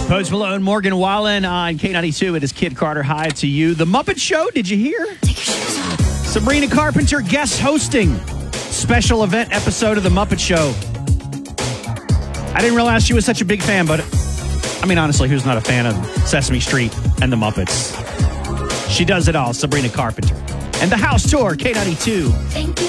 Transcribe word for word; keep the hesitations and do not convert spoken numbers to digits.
Post Malone, Morgan Wallen on K ninety-two. It is Kid Carter. Hi to you. The Muppet Show, did you hear? Take your shoes off. Sabrina Carpenter guest hosting special event episode of The Muppet Show. I didn't realize she was such a big fan, but I mean, honestly, who's not a fan of Sesame Street and the Muppets? She does it all, Sabrina Carpenter. And the house tour, K ninety-two. Thank you.